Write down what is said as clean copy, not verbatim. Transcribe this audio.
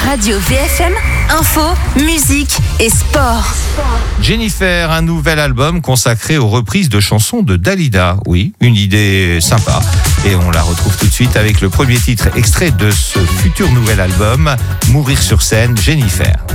Radio VFM, info, musique et sport. Jennifer, un nouvel album consacré aux reprises de chansons de Dalida. Oui, une idée sympa. Et on la retrouve tout de suite avec le premier titre extrait de ce futur nouvel album, Mourir sur scène, Jennifer.